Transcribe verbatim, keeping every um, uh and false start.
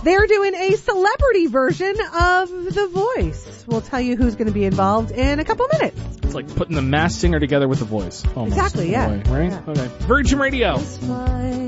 They're doing a celebrity version of The Voice. We'll tell you who's going to be involved in a couple minutes. It's like putting the Masked Singer together with The Voice. Almost. Exactly, yeah. Way, right? Yeah. Okay. Virgin Radio.